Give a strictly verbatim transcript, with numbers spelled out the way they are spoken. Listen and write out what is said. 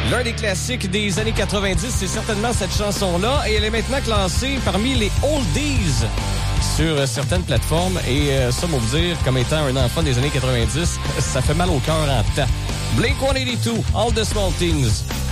L'un des classiques des années quatre-vingt-dix, c'est certainement cette chanson-là. Et elle est maintenant classée parmi les oldies sur certaines plateformes. Et euh, ça, pour vous dire, comme étant un enfant des années quatre-vingt-dix, ça fait mal au cœur en temps. Blink one eighty-two, All the Small Things.